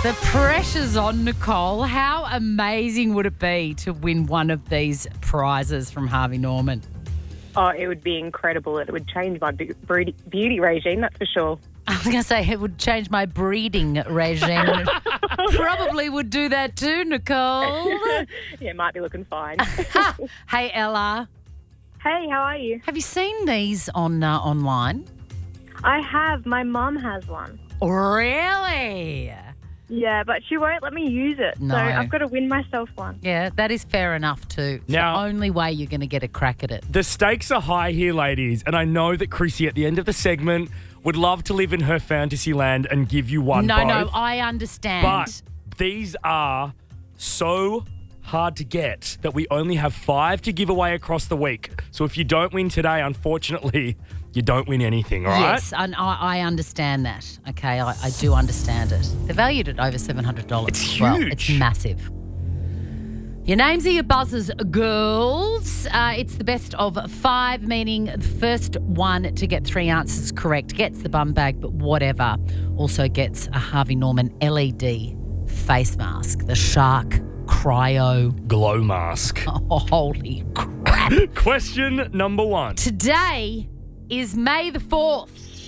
The pressure's on, Nicole. How amazing would it be to win one of these prizes from Harvey Norman? Oh, it would be incredible. It would change my beauty regime, that's for sure. I was going to say it would change my breeding regime. Probably would do that too, Nicole. Yeah, might be looking fine. Hey, Ella. Hey, how are you? Have you seen these on online? I have. My mum has one. Really? Yeah, but she won't let me use it. No. So I've got to win myself one. Yeah, that is fair enough too. It's Now- the only way you're going to get a crack at it. The stakes are high here, ladies, and I know that Chrissy at the end of the segment would love to live in her fantasy land and give you one No, both. I understand. But these are so hard to get that we only have 5 to give away across the week. So if you don't win today, unfortunately, you don't win anything, all right? Yes, and I understand that. Okay, I do understand it. They're valued at over $700. It's as well. huge. It's massive. Your names are your buzzers, girls. It's the best of 5, meaning the first one to get 3 answers correct gets the bum bag, but whatever. Also gets a Harvey Norman LED face mask, the Shark Cryo. Glow mask. Oh, holy crap. Question number 1. Today is May the 4th.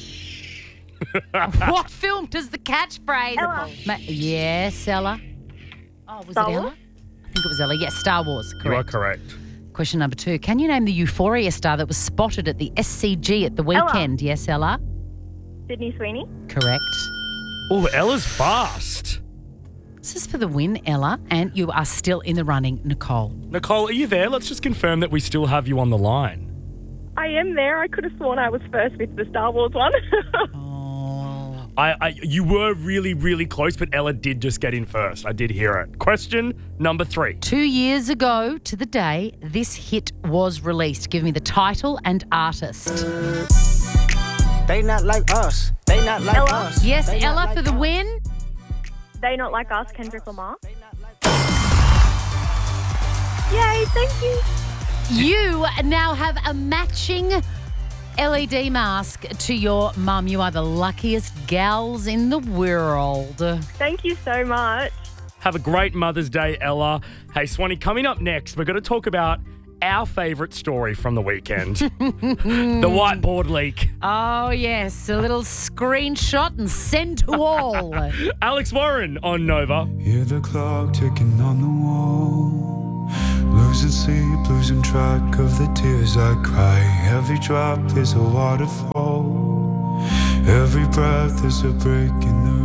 What film does the catchphrase... Ella. Yes, Ella. Oh, was Star it Ella? Wars? I think it was Ella. Yes, Star Wars. You are Correct. correct. Question number 2. Can you name the Euphoria star that was spotted at the SCG at the weekend? Yes, Ella. Sydney Sweeney? Correct. Oh, Ella's fast. This is for the win, Ella, and you are still in the running, Nicole. Nicole, are you there? Let's just confirm that we still have you on the line. I am there. I could have sworn I was first with the Star Wars one. Oh. You were really, really close, but Ella did just get in first. I did hear it. Question number 3. 2 years ago to the day this hit was released. Give me the title and artist. They not like us. They not like Ella? us. Yes, They not Ella like for the us. win. They Not Like Us, Kendrick Lamar. Yay, thank you. You now have a matching LED mask to your mum. You are the luckiest gals in the world. Thank you so much. Have a great Mother's Day, Ella. Hey, Swanee, coming up next, we're going to talk about our favourite story from the weekend. The whiteboard leak. Oh, yes. A little screenshot and send to all. Alex Warren on Nova. Hear the clock ticking on the wall. Losing sleep, losing track of the tears I cry. Every drop is a waterfall. Every breath is a break in the